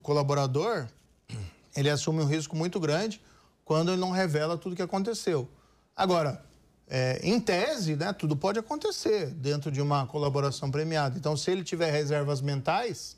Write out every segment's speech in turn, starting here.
colaborador, ele assume um risco muito grande quando ele não revela tudo o que aconteceu. Agora, em tese, né, tudo pode acontecer dentro de uma colaboração premiada. Então, se ele tiver reservas mentais,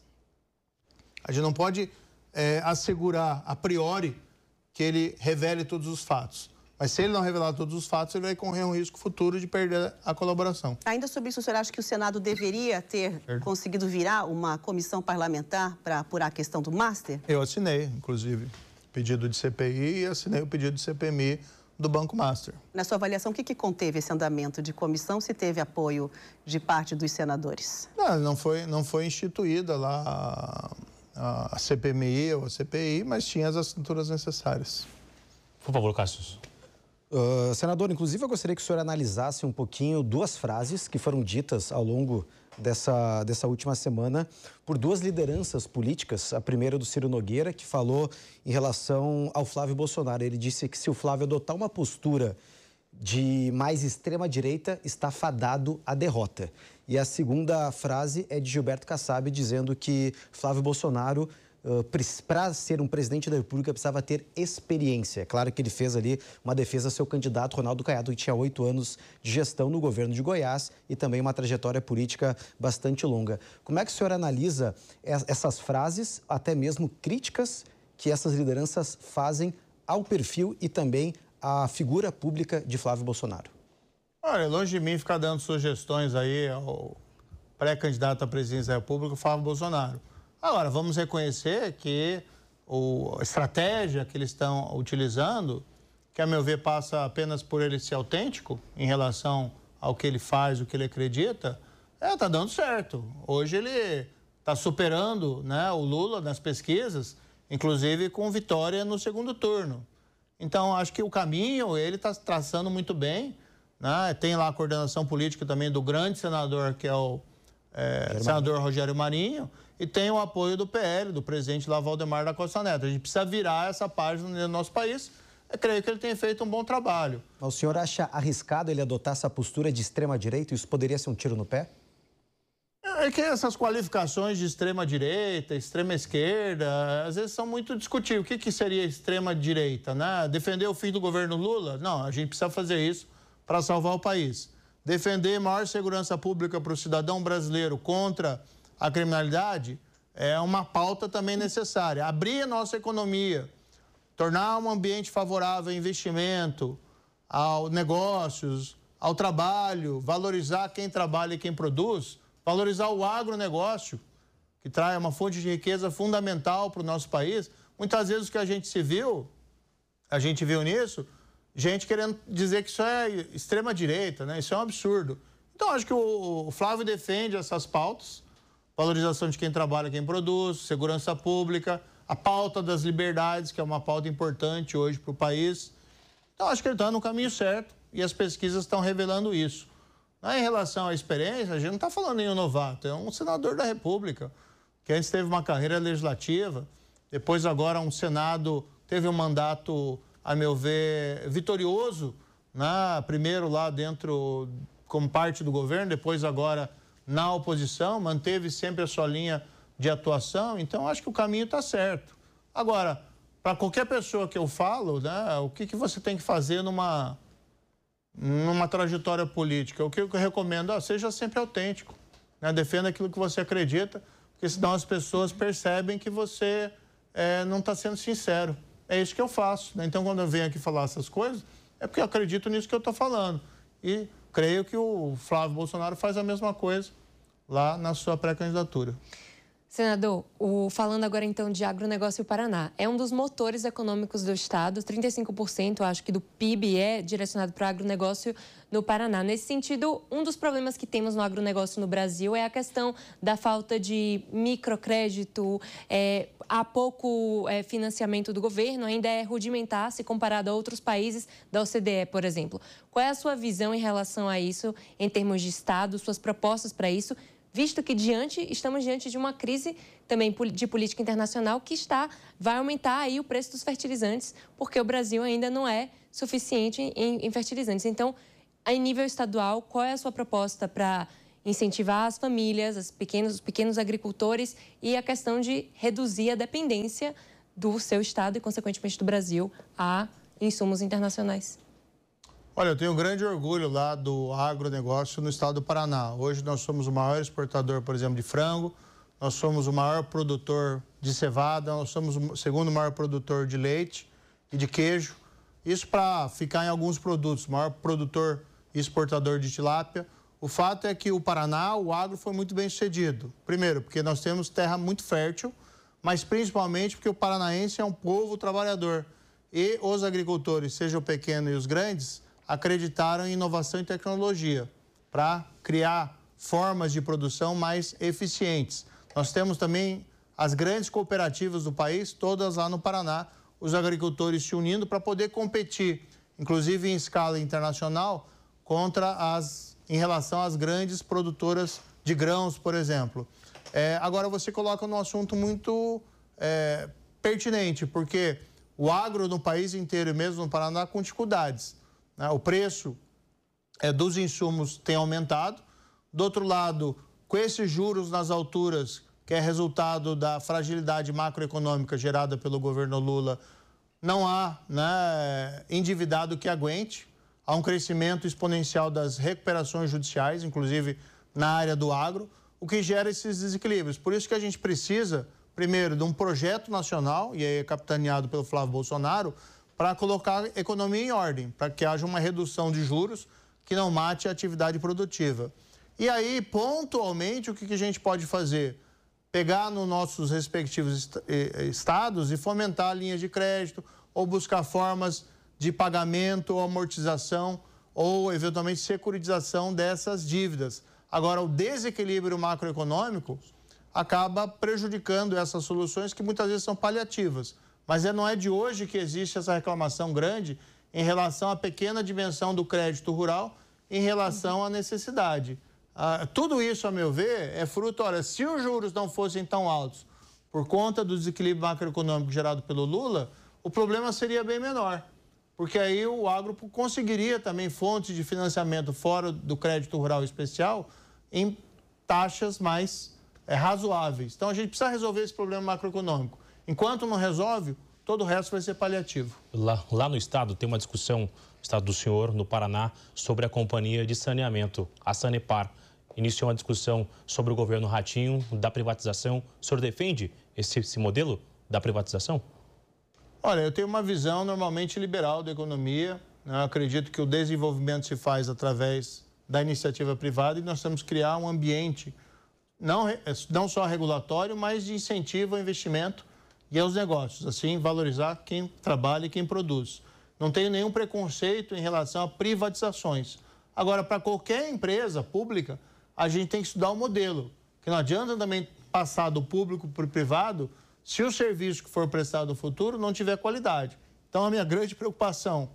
a gente não pode assegurar a priori que ele revele todos os fatos. Mas se ele não revelar todos os fatos, ele vai correr um risco futuro de perder a colaboração. Ainda sobre isso, o senhor acha que o Senado deveria ter conseguido virar uma comissão parlamentar para apurar a questão do Master? Eu assinei, inclusive, pedido de CPI e assinei o pedido de CPMI do Banco Master. Na sua avaliação, o que conteve esse andamento de comissão, se teve apoio de parte dos senadores? Não foi instituída lá a CPMI ou a CPI, mas tinha as assinaturas necessárias. Por favor, Cássio. Senador, inclusive eu gostaria que o senhor analisasse um pouquinho duas frases que foram ditas ao longo dessa última semana por duas lideranças políticas. A primeira do Ciro Nogueira, que falou em relação ao Flávio Bolsonaro. Ele disse que se o Flávio adotar uma postura de mais extrema-direita, está fadado à derrota. E a segunda frase é de Gilberto Kassab, dizendo que Flávio Bolsonaro, para ser um presidente da República, precisava ter experiência. É claro que ele fez ali uma defesa ao seu candidato, Ronaldo Caiado, que tinha 8 anos de gestão no governo de Goiás e também uma trajetória política bastante longa. Como é que o senhor analisa essas frases, até mesmo críticas, que essas lideranças fazem ao perfil e também à figura pública de Flávio Bolsonaro? Olha, longe de mim ficar dando sugestões aí ao pré-candidato à presidência da República, Flávio Bolsonaro. Agora, vamos reconhecer que a estratégia que eles estão utilizando, que a meu ver passa apenas por ele ser autêntico em relação ao que ele faz, o que ele acredita, está dando certo. Hoje ele está superando, né, o Lula nas pesquisas, inclusive com vitória no segundo turno. Então, acho que o caminho ele está traçando muito bem, né? Tem lá a coordenação política também do grande senador, que é o senador Rogério Marinho, e tem o apoio do PL, do presidente lá, Valdemar da Costa Neto. A gente precisa virar essa página no nosso país. Eu creio que ele tem feito um bom trabalho. O senhor acha arriscado ele adotar essa postura de extrema-direita? Isso poderia ser um tiro no pé? É que essas qualificações de extrema-direita, extrema-esquerda, às vezes são muito discutíveis. O que seria extrema-direita, né? Defender o fim do governo Lula? Não, a gente precisa fazer isso para salvar o país. Defender maior segurança pública para o cidadão brasileiro contra a criminalidade é uma pauta também necessária. Abrir a nossa economia, tornar um ambiente favorável ao investimento, aos negócios, ao trabalho, valorizar quem trabalha e quem produz, valorizar o agronegócio, que traz uma fonte de riqueza fundamental para o nosso país. Muitas vezes o que a gente viu nisso, gente querendo dizer que isso é extrema-direita, né? Isso é um absurdo. Então, acho que o Flávio defende essas pautas, valorização de quem trabalha, quem produz, segurança pública, a pauta das liberdades, que é uma pauta importante hoje para o país. Então, acho que ele está no caminho certo e as pesquisas estão revelando isso. Em relação à experiência, a gente não está falando em um novato, é um senador da República, que antes teve uma carreira legislativa, depois agora um Senado teve um mandato, a meu ver, vitorioso, né? Primeiro lá dentro como parte do governo, depois agora na oposição, manteve sempre a sua linha de atuação, então acho que o caminho está certo. Agora, para qualquer pessoa que eu falo, né, o que você tem que fazer numa trajetória política? O que eu recomendo? Seja sempre autêntico, né? Defenda aquilo que você acredita, porque senão as pessoas percebem que você não está sendo sincero. É isso que eu faço, né? Então, quando eu venho aqui falar essas coisas, é porque eu acredito nisso que eu estou falando. E creio que o Flávio Bolsonaro faz a mesma coisa lá na sua pré-candidatura. Senador, falando agora então de agronegócio Paraná, é um dos motores econômicos do estado, 35% acho que do PIB é direcionado para o agronegócio no Paraná. Nesse sentido, um dos problemas que temos no agronegócio no Brasil é a questão da falta de microcrédito, há pouco financiamento do governo, ainda é rudimentar se comparado a outros países da OCDE, por exemplo. Qual é a sua visão em relação a isso, em termos de estado, suas propostas para isso? Visto que estamos diante de uma crise também de política internacional que vai aumentar aí o preço dos fertilizantes, porque o Brasil ainda não é suficiente em fertilizantes. Então, em nível estadual, qual é a sua proposta para incentivar as famílias, os pequenos agricultores e a questão de reduzir a dependência do seu estado e, consequentemente, do Brasil a insumos internacionais. Olha, eu tenho grande orgulho lá do agronegócio no estado do Paraná. Hoje nós somos o maior exportador, por exemplo, de frango, nós somos o maior produtor de cevada, nós somos o segundo maior produtor de leite e de queijo. Isso para ficar em alguns produtos, o maior produtor e exportador de tilápia. O fato é que o Paraná, o agro foi muito bem sucedido. Primeiro, porque nós temos terra muito fértil, mas principalmente porque o paranaense é um povo trabalhador. E os agricultores, sejam pequenos e os grandes, acreditaram em inovação e tecnologia para criar formas de produção mais eficientes. Nós temos também as grandes cooperativas do país, todas lá no Paraná, os agricultores se unindo para poder competir, inclusive em escala internacional, em relação às grandes produtoras de grãos, por exemplo. Agora, você coloca num assunto muito pertinente, porque o agro no país inteiro e mesmo no Paraná com dificuldades. O preço dos insumos tem aumentado. Do outro lado, com esses juros nas alturas, que é resultado da fragilidade macroeconômica gerada pelo governo Lula, não há endividado que aguente. Há um crescimento exponencial das recuperações judiciais, inclusive na área do agro, o que gera esses desequilíbrios. Por isso que a gente precisa, primeiro, de um projeto nacional, e aí é capitaneado pelo Flávio Bolsonaro, para colocar a economia em ordem, para que haja uma redução de juros que não mate a atividade produtiva. E aí, pontualmente, o que a gente pode fazer? Pegar nos nossos respectivos estados e fomentar linhas de crédito ou buscar formas de pagamento ou amortização ou, eventualmente, securitização dessas dívidas. Agora, o desequilíbrio macroeconômico acaba prejudicando essas soluções que muitas vezes são paliativas. Mas não é de hoje que existe essa reclamação grande em relação à pequena dimensão do crédito rural em relação à necessidade. Tudo isso, a meu ver, é fruto... Olha, se os juros não fossem tão altos por conta do desequilíbrio macroeconômico gerado pelo Lula, o problema seria bem menor. Porque aí o agro conseguiria também fontes de financiamento fora do crédito rural especial em taxas mais razoáveis. Então, a gente precisa resolver esse problema macroeconômico. Enquanto não resolve, todo o resto vai ser paliativo. Lá no estado tem uma discussão, no estado do senhor, no Paraná, sobre a companhia de saneamento, a Sanepar. Iniciou uma discussão sobre o governo Ratinho, da privatização. O senhor defende esse modelo da privatização? Olha, eu tenho uma visão normalmente liberal da economia. Eu acredito que o desenvolvimento se faz através da iniciativa privada e nós temos que criar um ambiente não só regulatório, mas de incentivo ao investimento e aos negócios, assim, valorizar quem trabalha e quem produz. Não tenho nenhum preconceito em relação a privatizações. Agora, para qualquer empresa pública, a gente tem que estudar o modelo, que não adianta também passar do público para o privado se o serviço que for prestado no futuro não tiver qualidade. Então, a minha grande preocupação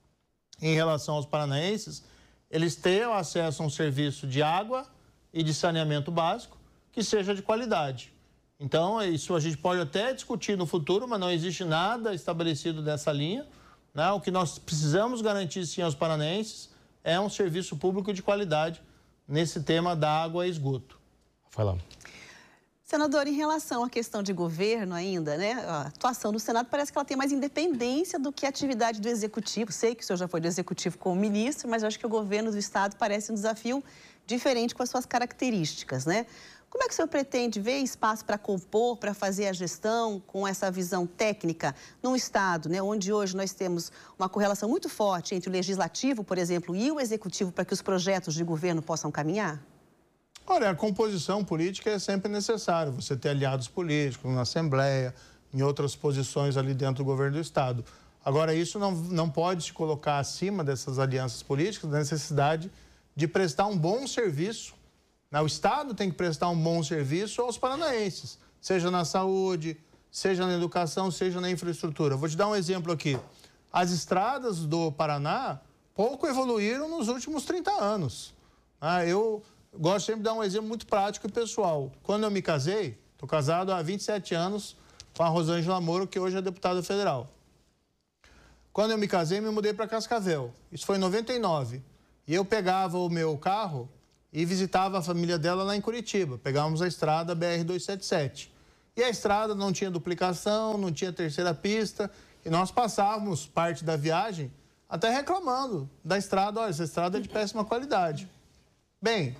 em relação aos paranaenses, eles tenham acesso a um serviço de água e de saneamento básico que seja de qualidade. Então, isso a gente pode até discutir no futuro, mas não existe nada estabelecido nessa linha. O que nós precisamos garantir, sim, aos paranaenses é um serviço público de qualidade nesse tema da água e esgoto. Vai lá. Senador, em relação à questão de governo ainda, a atuação do Senado parece que ela tem mais independência do que a atividade do Executivo. Sei que o senhor já foi do Executivo como ministro, mas eu acho que o governo do Estado parece um desafio diferente com as suas características, Como é que o senhor pretende ver espaço para compor, para fazer a gestão com essa visão técnica num Estado, onde hoje nós temos uma correlação muito forte entre o Legislativo, por exemplo, e o Executivo para que os projetos de governo possam caminhar? Olha, a composição política é sempre necessária. Você ter aliados políticos na Assembleia, em outras posições ali dentro do governo do Estado. Agora, isso não pode se colocar acima dessas alianças políticas, da necessidade de prestar um bom serviço. O Estado tem que prestar um bom serviço aos paranaenses, seja na saúde, seja na educação, seja na infraestrutura. Vou te dar um exemplo aqui. As estradas do Paraná pouco evoluíram nos últimos 30 anos. Eu gosto sempre de dar um exemplo muito prático e pessoal. Quando eu me casei, estou casado há 27 anos com a Rosângela Moro, que hoje é deputada federal. Quando eu me casei, me mudei para Cascavel. Isso foi em 99. E eu pegava o meu carro e visitava a família dela lá em Curitiba. Pegávamos a estrada BR-277. E a estrada não tinha duplicação, não tinha terceira pista, e nós passávamos parte da viagem até reclamando da estrada. Olha, essa estrada é de péssima qualidade. Bem,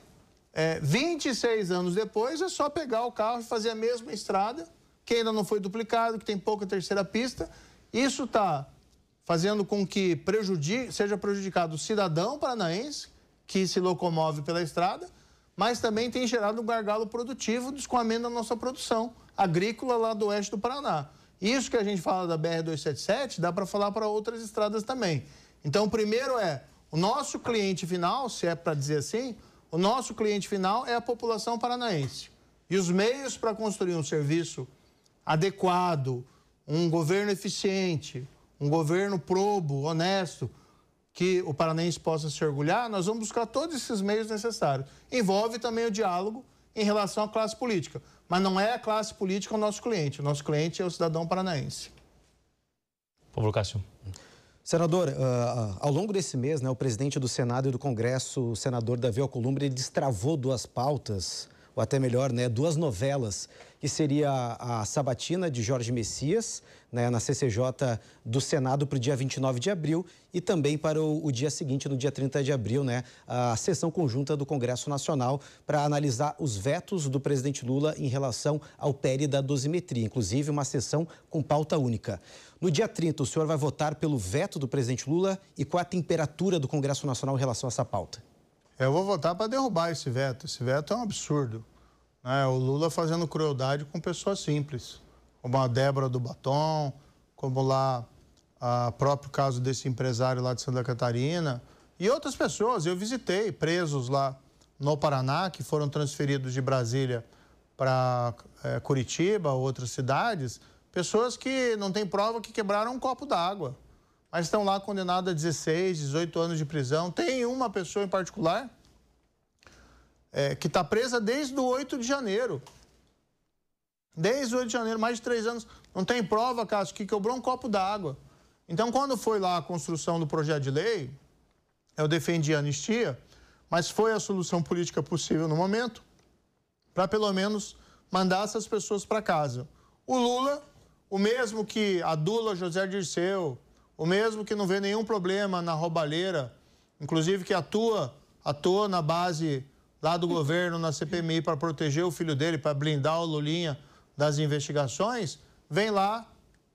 26 anos depois, é só pegar o carro e fazer a mesma estrada, que ainda não foi duplicado, que tem pouca terceira pista. Isso está fazendo com que seja prejudicado o cidadão paranaense, que se locomove pela estrada, mas também tem gerado um gargalo produtivo do escoamento da nossa produção agrícola lá do oeste do Paraná. Isso que a gente fala da BR-277, dá para falar para outras estradas também. Então, primeiro o nosso cliente final, se é para dizer assim, o nosso cliente final é a população paranaense. E os meios para construir um serviço adequado, um governo eficiente, um governo probo, honesto, que o paranaense possa se orgulhar, nós vamos buscar todos esses meios necessários. Envolve também o diálogo em relação à classe política. Mas não é a classe política o nosso cliente. O nosso cliente é o cidadão paranaense. Pablo Cássio. Senador, ao longo desse mês, né, o presidente do Senado e do Congresso, o senador Davi Alcolumbre, ele destravou duas pautas, ou até melhor, né, duas novelas, que seria a sabatina de Jorge Messias, né, na CCJ do Senado para o dia 29 de abril e também para o dia seguinte, no dia 30 de abril, né, a sessão conjunta do Congresso Nacional para analisar os vetos do presidente Lula em relação ao PL da dosimetria, inclusive uma sessão com pauta única. No dia 30, o senhor vai votar pelo veto do presidente Lula e qual a temperatura do Congresso Nacional em relação a essa pauta? Eu vou votar para derrubar esse veto. Esse veto é um absurdo. O Lula fazendo crueldade com pessoas simples, como a Débora do Batom, como lá o próprio caso desse empresário lá de Santa Catarina e outras pessoas. Eu visitei presos lá no Paraná, que foram transferidos de Brasília para Curitiba, outras cidades, pessoas que não têm prova que quebraram um copo d'água, mas estão lá condenadas a 16, 18 anos de prisão. Tem uma pessoa em particular que está presa desde o 8 de janeiro. Desde o 8 de janeiro, mais de 3 anos. Não tem prova, Cássio, que quebrou um copo d'água. Então, quando foi lá a construção do projeto de lei, eu defendi a anistia, mas foi a solução política possível no momento, para pelo menos mandar essas pessoas para casa. O Lula, o mesmo que adula José Dirceu, o mesmo que não vê nenhum problema na roubalheira, inclusive que atuou na base lá do governo, na CPMI, para proteger o filho dele, para blindar o Lulinha das investigações, vem lá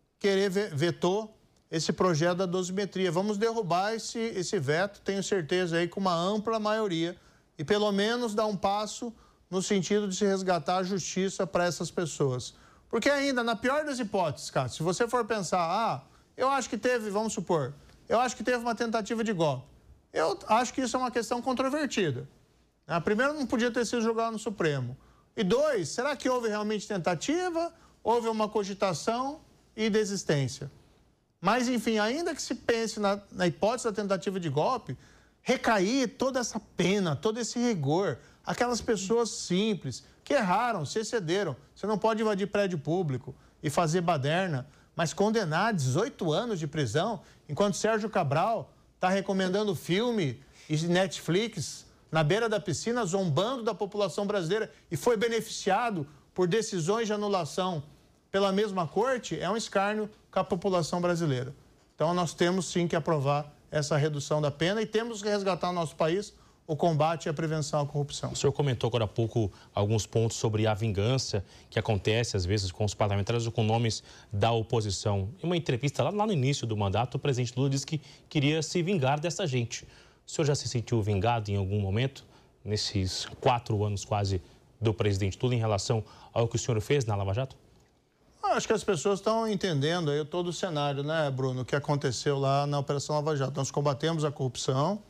vetou esse projeto da dosimetria. Vamos derrubar esse veto, tenho certeza aí, com uma ampla maioria, e pelo menos dar um passo no sentido de se resgatar a justiça para essas pessoas. Porque ainda, na pior das hipóteses, Cássio, se você for pensar, eu acho que teve, vamos supor, eu acho que teve uma tentativa de golpe. Eu acho que isso é uma questão controvertida. Primeiro, não podia ter sido julgado no Supremo. E 2, será que houve realmente tentativa? Houve uma cogitação e desistência? Mas, enfim, ainda que se pense na hipótese da tentativa de golpe, recair toda essa pena, todo esse rigor, aquelas pessoas simples que erraram, se excederam. Você não pode invadir prédio público e fazer baderna, mas condenar 18 anos de prisão, enquanto Sérgio Cabral está recomendando filme e Netflix na beira da piscina, zombando da população brasileira e foi beneficiado por decisões de anulação pela mesma corte, é um escárnio com a população brasileira. Então, nós temos sim que aprovar essa redução da pena e temos que resgatar no nosso país o combate e a prevenção à corrupção. O senhor comentou agora há pouco alguns pontos sobre a vingança que acontece, às vezes, com os parlamentares ou com nomes da oposição. Em uma entrevista lá no início do mandato, o presidente Lula disse que queria se vingar dessa gente. O senhor já se sentiu vingado em algum momento, nesses 4 anos quase do presidente Lula, em relação ao que o senhor fez na Lava Jato? Acho que as pessoas estão entendendo aí todo o cenário, né, Bruno, o que aconteceu lá na Operação Lava Jato. Nós combatemos a corrupção,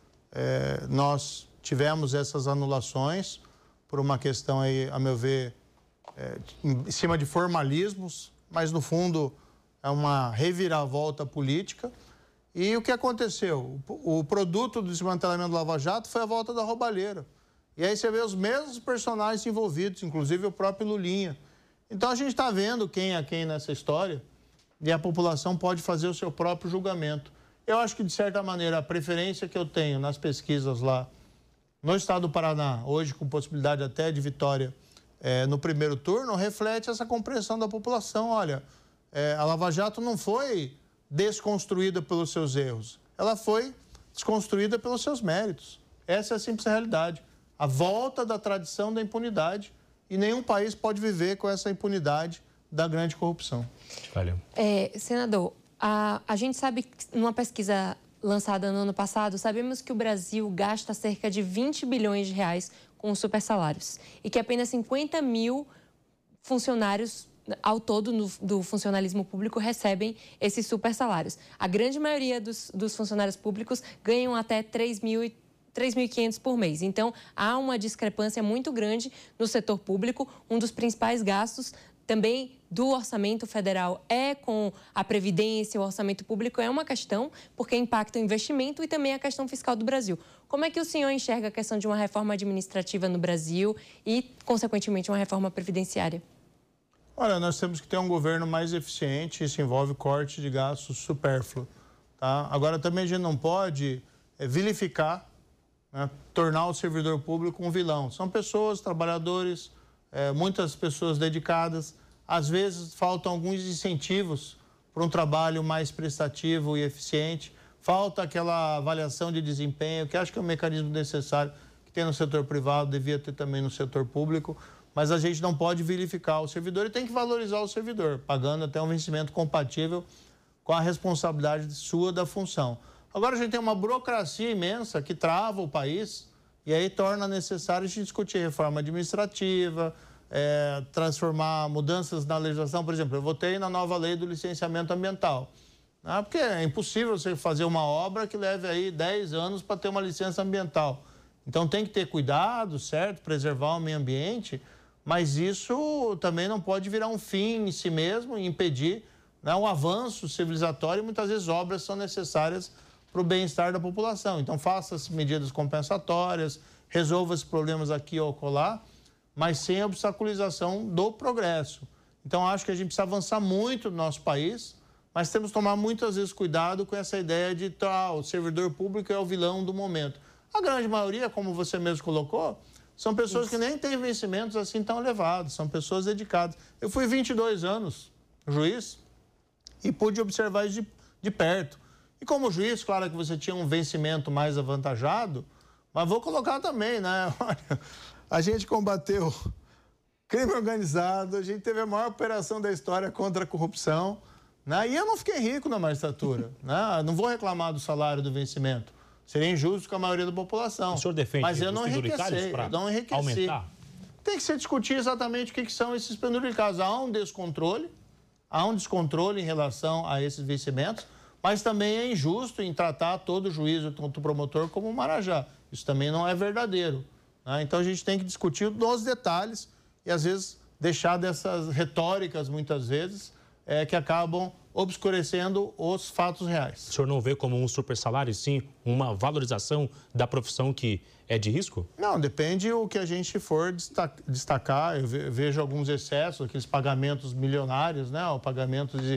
nós tivemos essas anulações por uma questão aí, a meu ver, em cima de formalismos, mas no fundo é uma reviravolta política. E o que aconteceu? O produto do desmantelamento do Lava Jato foi a volta da roubalheira. E aí você vê os mesmos personagens envolvidos, inclusive o próprio Lulinha. Então a gente está vendo quem é quem nessa história e a população pode fazer o seu próprio julgamento. Eu acho que, de certa maneira, a preferência que eu tenho nas pesquisas lá no estado do Paraná, hoje com possibilidade até de vitória no primeiro turno, reflete essa compreensão da população. Olha, a Lava Jato não foi desconstruída pelos seus erros, ela foi desconstruída pelos seus méritos. Essa é a simples realidade. A volta da tradição da impunidade, e nenhum país pode viver com essa impunidade da grande corrupção. Valeu. Senador, a gente sabe que numa pesquisa lançada no ano passado, sabemos que o Brasil gasta cerca de 20 bilhões de reais com super salários e que apenas 50 mil funcionários ao todo do funcionalismo público recebem esses super salários. A grande maioria dos funcionários públicos ganham até 3.500 por mês. Então, há uma discrepância muito grande no setor público. Um dos principais gastos também do orçamento federal é com a Previdência, o orçamento público é uma questão, porque impacta o investimento e também a questão fiscal do Brasil. Como é que o senhor enxerga a questão de uma reforma administrativa no Brasil e, consequentemente, uma reforma previdenciária? Olha, nós temos que ter um governo mais eficiente, isso envolve corte de gastos supérfluo. Tá? Agora, também a gente não pode vilificar, né, tornar o servidor público um vilão. São pessoas, trabalhadores, muitas pessoas dedicadas. Às vezes, faltam alguns incentivos para um trabalho mais prestativo e eficiente. Falta aquela avaliação de desempenho, que acho que é um mecanismo necessário que tem no setor privado, devia ter também no setor público. Mas a gente não pode vilificar o servidor e tem que valorizar o servidor, pagando até um vencimento compatível com a responsabilidade sua da função. Agora a gente tem uma burocracia imensa que trava o país e aí torna necessário a gente discutir reforma administrativa, transformar mudanças na legislação. Por exemplo, eu votei na nova lei do licenciamento ambiental, né? Porque é impossível você fazer uma obra que leve aí 10 anos para ter uma licença ambiental. Então tem que ter cuidado, certo? Preservar o meio ambiente, mas isso também não pode virar um fim em si mesmo e impedir, né, um avanço civilizatório. Muitas vezes obras são necessárias para o bem-estar da população. Então faça as medidas compensatórias, resolva os problemas aqui ou acolá, mas sem obstaculização do progresso. Então acho que a gente precisa avançar muito no nosso país, mas temos que tomar muitas vezes cuidado com essa ideia de o servidor público é o vilão do momento. A grande maioria, como você mesmo colocou, são pessoas que nem têm vencimentos assim tão elevados, são pessoas dedicadas. Eu fui 22 anos juiz e pude observar isso de perto. E como juiz, claro que você tinha um vencimento mais avantajado, mas vou colocar também, né? Olha, a gente combateu crime organizado, a gente teve a maior operação da história contra a corrupção, né? E eu não fiquei rico na magistratura, né? Não vou reclamar do salário do vencimento. Seria injusto com a maioria da população. O senhor defende mas eu não enriqueci, aumentar? Tem que se discutir exatamente o que são esses penduricários. Há um descontrole em relação a esses vencimentos, mas também é injusto em tratar todo juiz ou todo promotor como um marajá. Isso também não é verdadeiro, né? Então a gente tem que discutir nos detalhes e às vezes deixar dessas retóricas, muitas vezes, que acabam obscurecendo os fatos reais. O senhor não vê como um super salário, sim, uma valorização da profissão que é de risco? Não, depende o que a gente for destacar. Eu vejo alguns excessos, aqueles pagamentos milionários, né? O pagamento de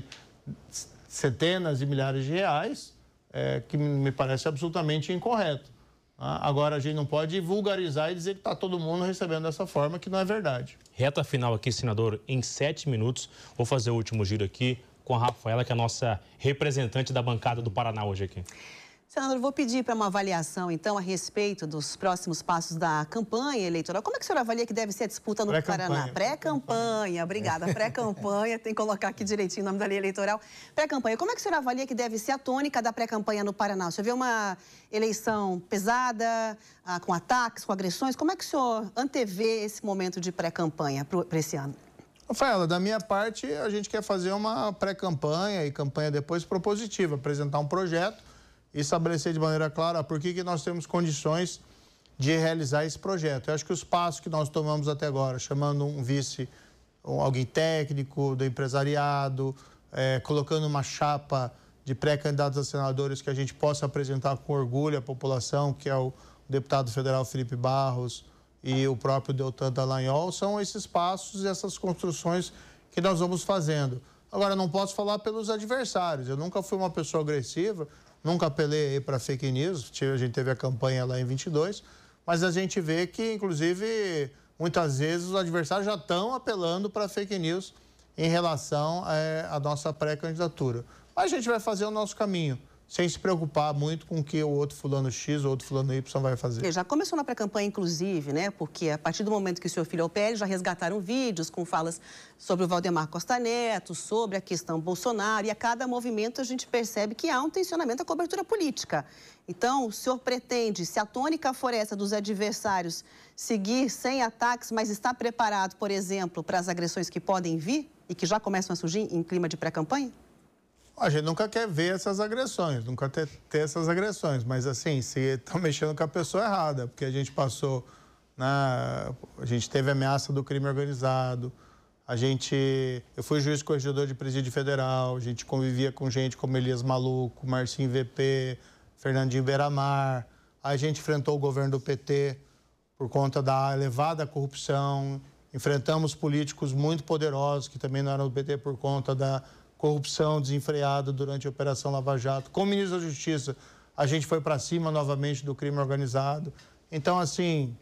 centenas de milhares de reais, que me parece absolutamente incorreto. Agora, a gente não pode vulgarizar e dizer que está todo mundo recebendo dessa forma, que não é verdade. Reta final aqui, senador, em 7 minutos. Vou fazer o último giro aqui com a Rafaela, que é a nossa representante da bancada do Paraná hoje aqui. Senador, vou pedir para uma avaliação, então, a respeito dos próximos passos da campanha eleitoral. Como é que o senhor avalia que deve ser a disputa no Paraná? Pré-campanha, obrigada. Pré-campanha, tem que colocar aqui direitinho o nome da lei eleitoral. Pré-campanha. Como é que o senhor avalia que deve ser a tônica da pré-campanha no Paraná? O senhor vê uma eleição pesada, com ataques, com agressões. Como é que o senhor antevê esse momento de pré-campanha para esse ano? Rafaela, da minha parte, a gente quer fazer uma pré-campanha e campanha depois propositiva, apresentar um projeto e estabelecer de maneira clara por que nós temos condições de realizar esse projeto. Eu acho que os passos que nós tomamos até agora, chamando um vice, alguém técnico, do empresariado, colocando uma chapa de pré-candidatos a senadores que a gente possa apresentar com orgulho à população, que é o deputado federal Felipe Barros e o próprio Deltan Dallagnol, são esses passos e essas construções que nós vamos fazendo. Agora, não posso falar pelos adversários. Eu nunca fui uma pessoa agressiva, nunca apelei para fake news, a gente teve a campanha lá em 22, mas a gente vê que, inclusive, muitas vezes os adversários já estão apelando para fake news em relação à nossa pré-candidatura. Mas a gente vai fazer o nosso caminho, sem se preocupar muito com o que o outro fulano X ou outro fulano Y vai fazer. Já começou na pré-campanha, inclusive, né? Porque a partir do momento que o senhor filho ao PL, já resgataram vídeos com falas sobre o Valdemar Costa Neto, sobre a questão Bolsonaro, e a cada movimento a gente percebe que há um tensionamento à cobertura política. Então, o senhor pretende, se a tônica for essa dos adversários, seguir sem ataques, mas está preparado, por exemplo, para as agressões que podem vir e que já começam a surgir em clima de pré-campanha? A gente nunca quer ver essas agressões, nunca ter essas agressões, mas assim, se estão mexendo com a pessoa errada, porque a gente passou, a gente teve ameaça do crime organizado, eu fui juiz corregedor de presídio federal, a gente convivia com gente como Elias Maluco, Marcinho VP, Fernandinho Beiramar, a gente enfrentou o governo do PT por conta da elevada corrupção, enfrentamos políticos muito poderosos que também não eram do PT por conta da corrupção desenfreada durante a Operação Lava Jato. Com o ministro da Justiça, a gente foi para cima novamente do crime organizado. Então, assim,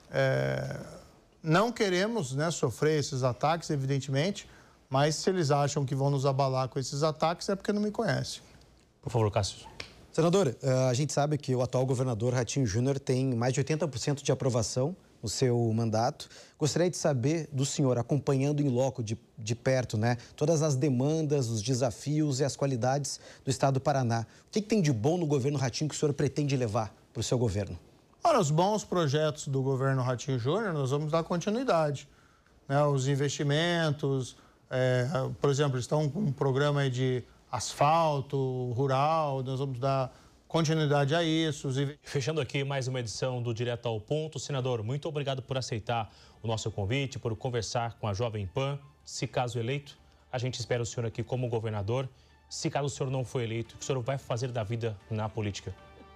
não queremos sofrer esses ataques, evidentemente, mas se eles acham que vão nos abalar com esses ataques, é porque não me conhecem. Por favor, Cássio. Senador, a gente sabe que o atual governador Ratinho Júnior tem mais de 80% de aprovação no seu mandato. Gostaria de saber do senhor, acompanhando em loco de perto, todas as demandas, os desafios e as qualidades do Estado do Paraná. O que tem de bom no governo Ratinho que o senhor pretende levar para o seu governo? Ora, os bons projetos do governo Ratinho Júnior, nós vamos dar continuidade. Os investimentos, por exemplo, estão com um programa de asfalto rural, nós vamos dar continuidade a isso. Fechando aqui mais uma edição do Direto ao Ponto. Senador, muito obrigado por aceitar o nosso convite, por conversar com a Jovem Pan. Se caso eleito, a gente espera o senhor aqui como governador. Se caso o senhor não for eleito, o que o senhor vai fazer da vida na política?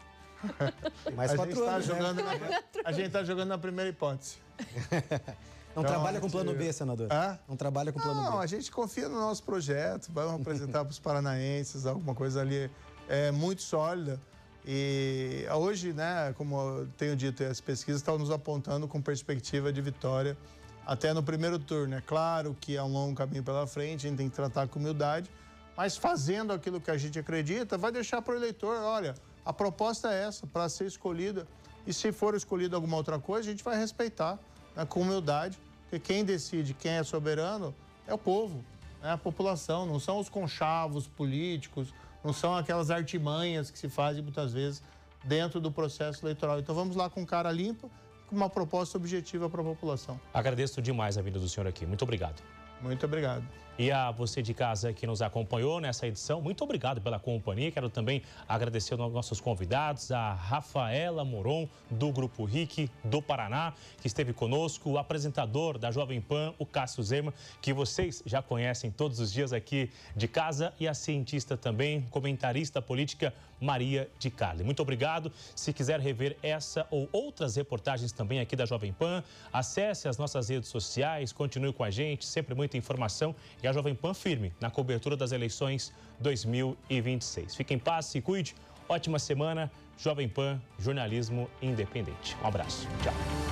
Mais 4 anos, A gente está jogando na primeira hipótese. Não trabalha com plano B, senador? Não trabalha com plano B? Não, a gente confia no nosso projeto, vamos apresentar para os paranaenses alguma coisa ali muito sólida. E hoje, como eu tenho dito, as pesquisas estão nos apontando com perspectiva de vitória até no primeiro turno. É claro que há um longo caminho pela frente, a gente tem que tratar com humildade, mas fazendo aquilo que a gente acredita, vai deixar para o eleitor, olha, a proposta é essa, para ser escolhida, e se for escolhida alguma outra coisa, a gente vai respeitar, com humildade, porque quem decide, quem é soberano, é o povo, a população, não são os conchavos políticos, não são aquelas artimanhas que se fazem muitas vezes dentro do processo eleitoral. Então vamos lá com cara limpa, com uma proposta objetiva para a população. Agradeço demais a vinda do senhor aqui. Muito obrigado. Muito obrigado. E a você de casa que nos acompanhou nessa edição, muito obrigado pela companhia. Quero também agradecer aos nossos convidados, a Rafaela Moron, do Grupo RIC do Paraná, que esteve conosco, o apresentador da Jovem Pan, o Cássio Zema, que vocês já conhecem todos os dias aqui de casa, e a cientista também, comentarista política, Maria de Carli. Muito obrigado. Se quiser rever essa ou outras reportagens também aqui da Jovem Pan, acesse as nossas redes sociais, continue com a gente, sempre muita informação. E a Jovem Pan firme na cobertura das eleições 2026. Fique em paz, se cuide. Ótima semana. Jovem Pan, jornalismo independente. Um abraço. Tchau.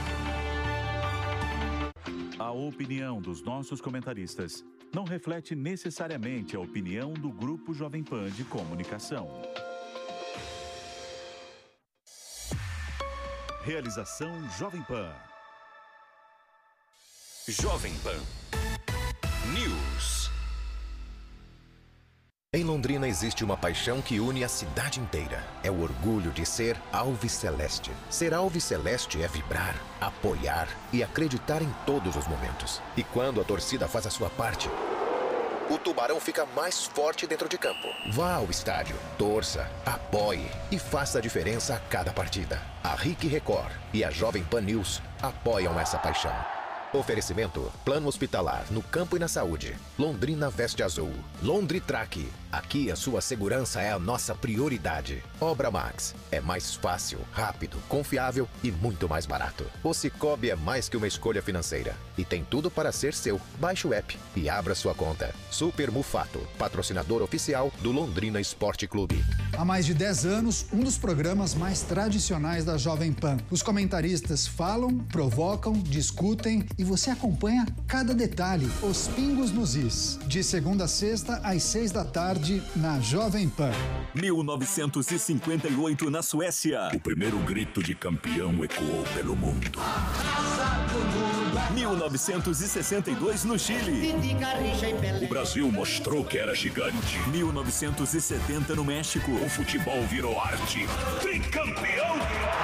A opinião dos nossos comentaristas não reflete necessariamente a opinião do Grupo Jovem Pan de Comunicação. Realização Jovem Pan. Jovem Pan News. Em Londrina existe uma paixão que une a cidade inteira. É o orgulho de ser alviceleste. Ser alviceleste é vibrar, apoiar e acreditar em todos os momentos. E quando a torcida faz a sua parte, o Tubarão fica mais forte dentro de campo. Vá ao estádio, torça, apoie e faça a diferença a cada partida. A RIC Record e a Jovem Pan News apoiam essa paixão. Oferecimento: Plano Hospitalar no campo e na saúde. Londrina veste azul. Londritrack. Aqui a sua segurança é a nossa prioridade. Obra Max. É mais fácil, rápido, confiável e muito mais barato. O Cicobi é mais que uma escolha financeira. E tem tudo para ser seu. Baixe o app e abra sua conta. Super Mufato, patrocinador oficial do Londrina Esporte Clube. Há mais de 10 anos, um dos programas mais tradicionais da Jovem Pan. Os comentaristas falam, provocam, discutem e você acompanha cada detalhe. Os pingos nos is. De segunda a sexta, às 6 da tarde, na Jovem Pan. 1958, na Suécia. O primeiro grito de campeão ecoou pelo mundo. 1962, no Chile. O Brasil mostrou que era gigante. 1970, no México. O futebol virou arte. Tricampeão!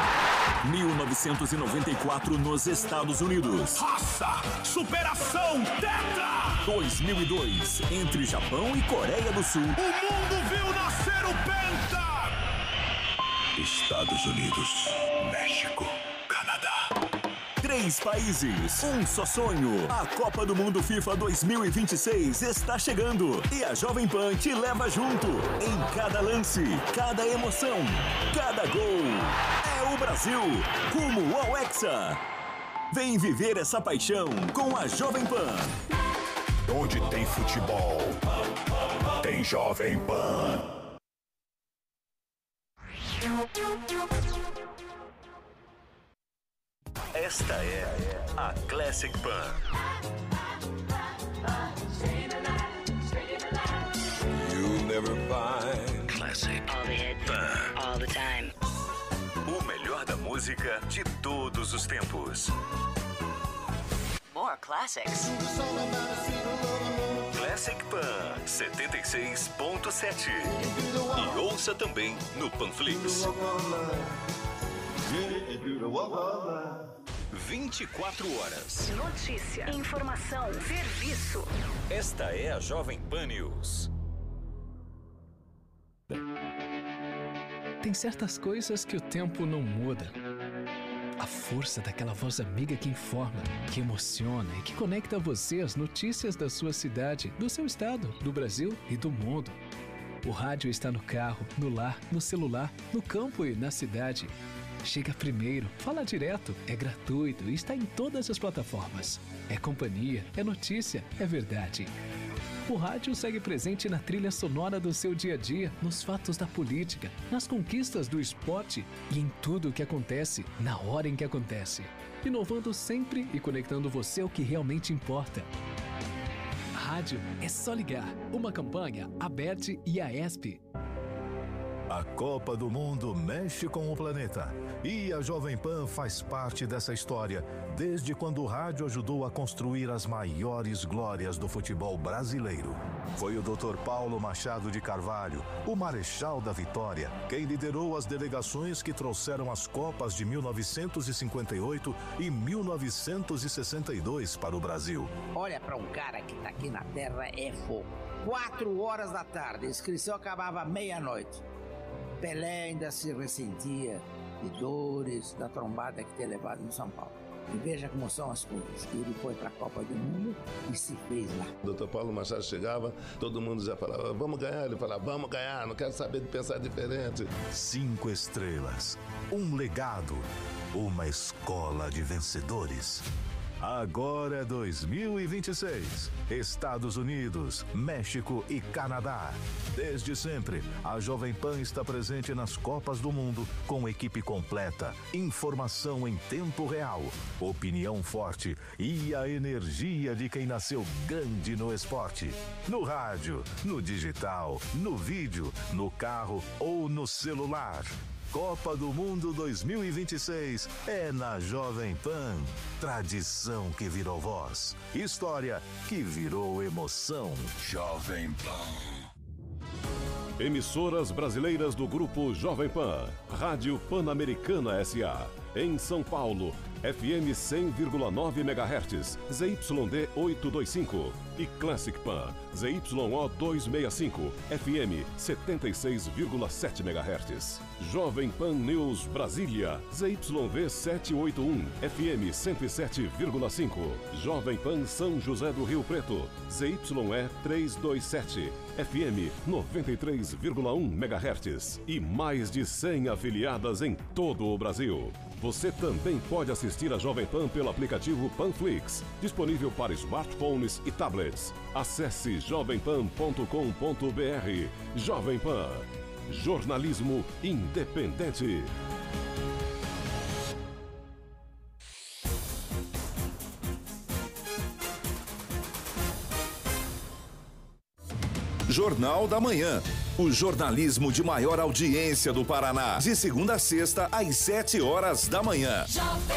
1994, nos Estados Unidos. Raça, superação, tetra! 2002, entre Japão e Coreia do Sul. O mundo viu nascer o Penta! Estados Unidos, México, Canadá. 3 países, um só sonho. A Copa do Mundo FIFA 2026 está chegando e a Jovem Pan te leva junto. Em cada lance, cada emoção, cada gol. É o Brasil, rumo ao Hexa. Vem viver essa paixão com a Jovem Pan. Onde tem futebol, tem Jovem Pan. Esta é a Classic Pan. You'll never find Classic Pan. All the time. O melhor da música de todos os tempos. More classics. Classic Pan 76.7. E ouça também no Panflix. 24 horas. Notícia, informação, serviço. Esta é a Jovem Pan News. Tem certas coisas que o tempo não muda. A força daquela voz amiga que informa, que emociona e que conecta você às notícias da sua cidade, do seu estado, do Brasil e do mundo. O rádio está no carro, no lar, no celular, no campo e na cidade. Chega primeiro, fala direto, é gratuito e está em todas as plataformas. É companhia, é notícia, é verdade. O rádio segue presente na trilha sonora do seu dia a dia, nos fatos da política, nas conquistas do esporte e em tudo o que acontece, na hora em que acontece. Inovando sempre e conectando você ao que realmente importa. Rádio é só ligar. Uma campanha, ABERT e AESP. A Copa do Mundo mexe com o planeta. E a Jovem Pan faz parte dessa história, desde quando o rádio ajudou a construir as maiores glórias do futebol brasileiro. Foi o Dr. Paulo Machado de Carvalho, o Marechal da Vitória, quem liderou as delegações que trouxeram as Copas de 1958 e 1962 para o Brasil. Olha, para um cara que tá aqui na terra é fogo. 4 horas da tarde, a inscrição acabava meia-noite. Pelé ainda se ressentia de dores da trombada que tinha levado no São Paulo. E veja como são as coisas. Ele foi para a Copa do Mundo e se fez lá. O Dr. Paulo Machado chegava, todo mundo já falava, vamos ganhar. Ele falava, vamos ganhar, não quero saber de pensar diferente. 5 estrelas, um legado, uma escola de vencedores. Agora é 2026. Estados Unidos, México e Canadá. Desde sempre, a Jovem Pan está presente nas Copas do Mundo com equipe completa, informação em tempo real, opinião forte e a energia de quem nasceu grande no esporte. No rádio, no digital, no vídeo, no carro ou no celular. Copa do Mundo 2026 é na Jovem Pan. Tradição que virou voz. História que virou emoção. Jovem Pan. Emissoras brasileiras do Grupo Jovem Pan. Rádio Pan-Americana S.A. Em São Paulo, FM 100,9 MHz, ZYD 825. e Classic Pan, ZYO 265, FM 76,7 MHz. Jovem Pan News Brasília, ZYV 781, FM 107,5. Jovem Pan São José do Rio Preto, ZYE 327, FM 93,1 MHz. E mais de 100 afiliadas em todo o Brasil. Você também pode assistir a Jovem Pan pelo aplicativo Panflix, disponível para smartphones e tablets. Acesse jovempan.com.br. Jovem Pan. Jornalismo independente. Jornal da Manhã. O jornalismo de maior audiência do Paraná. De segunda a sexta, às 7 horas da manhã.